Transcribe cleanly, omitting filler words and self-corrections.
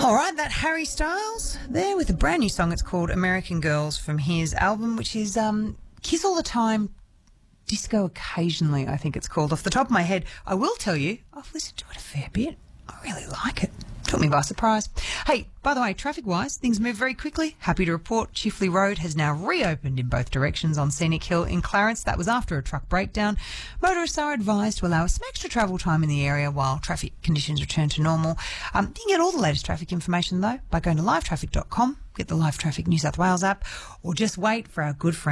All right, that Harry Styles there with a brand new song. It's called American Girls from his album, which is Kiss All the Time, Disco Occasionally, I think it's called. Off the top of my head, I will tell you, I've listened to it a fair bit. I really like it. Took me by surprise. Hey, by the way, traffic-wise, things move very quickly. Happy to report Chifley Road has now reopened in both directions on Scenic Hill in Clarence. That was after a truck breakdown. Motorists are advised to allow some extra travel time in the area while traffic conditions return to normal. You can get all the latest traffic information, though, by going to livetraffic.com, get the Live Traffic New South Wales app, or just wait for our good friend